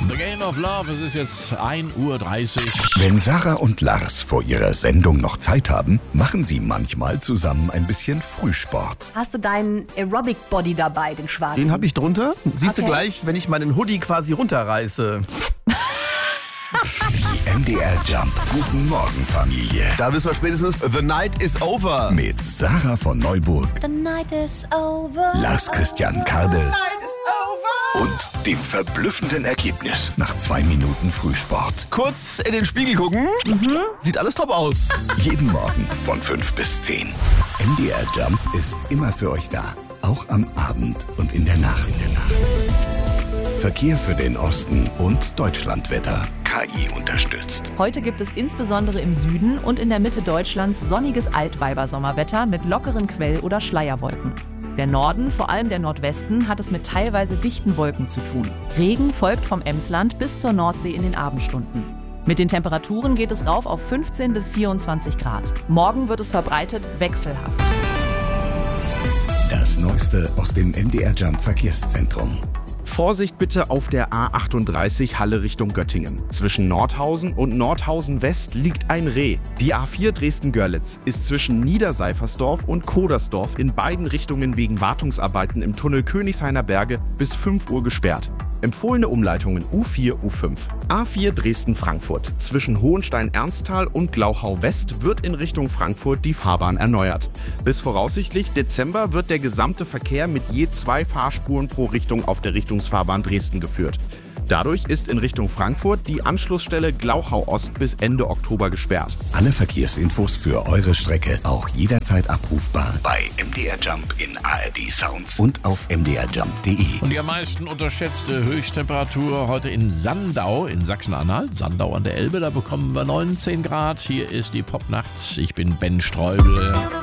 The Game of Love, es ist jetzt 1:30 Uhr. Wenn Sarah und Lars vor ihrer Sendung noch Zeit haben, machen sie manchmal zusammen ein bisschen Frühsport. Hast du deinen Aerobic-Body dabei, den schwarzen? Den habe ich drunter. Siehst du Okay. gleich, wenn ich meinen Hoodie quasi runterreiße. Die MDR Jump Guten Morgen Familie. Da wissen wir spätestens, the night is over. Mit Sarah von Neuburg, The night is over. Lars Christian Kardel und dem verblüffenden Ergebnis nach 2 Minuten Frühsport. Kurz in den Spiegel gucken. Sieht alles top aus. Jeden Morgen von 5 bis 10. MDR Jump ist immer für euch da. Auch am Abend und in der Nacht. Verkehr für den Osten und Deutschlandwetter. KI unterstützt. Heute gibt es insbesondere im Süden und in der Mitte Deutschlands sonniges Altweibersommerwetter mit lockeren Quell- oder Schleierwolken. Der Norden, vor allem der Nordwesten, hat es mit teilweise dichten Wolken zu tun. Regen folgt vom Emsland bis zur Nordsee in den Abendstunden. Mit den Temperaturen geht es rauf auf 15 bis 24 Grad. Morgen wird es verbreitet wechselhaft. Das Neueste aus dem MDR Jump Verkehrszentrum. Vorsicht bitte auf der A38 Halle Richtung Göttingen. Zwischen Nordhausen und Nordhausen West liegt ein Reh. Die A4 Dresden-Görlitz ist zwischen Niederseifersdorf und Kodersdorf in beiden Richtungen wegen Wartungsarbeiten im Tunnel Königshainer Berge bis 5 Uhr gesperrt. Empfohlene Umleitungen U4, U5. A4 Dresden-Frankfurt. Zwischen Hohenstein-Ernsthal und Glauchau-West wird in Richtung Frankfurt die Fahrbahn erneuert. Bis voraussichtlich Dezember wird der gesamte Verkehr mit je 2 Fahrspuren pro Richtung auf der Richtungsfahrbahn Dresden geführt. Dadurch ist in Richtung Frankfurt die Anschlussstelle Glauchau-Ost bis Ende Oktober gesperrt. Alle Verkehrsinfos für eure Strecke auch jederzeit abrufbar bei MDR Jump in ARD Sounds und auf mdrjump.de. Und die am meisten unterschätzte Höchsttemperatur heute in Sandau in Sachsen-Anhalt. Sandau an der Elbe, da bekommen wir 19 Grad. Hier ist die Popnacht. Ich bin Ben Streubel.